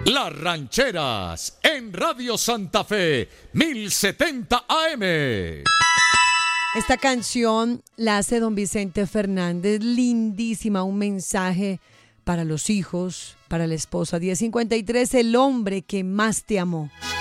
Las Rancheras, en Radio Santa Fe, 1070 AM. Esta canción la hace don Vicente Fernández, lindísima, un mensaje para los hijos, para la esposa. 10:53, el hombre que más te amó.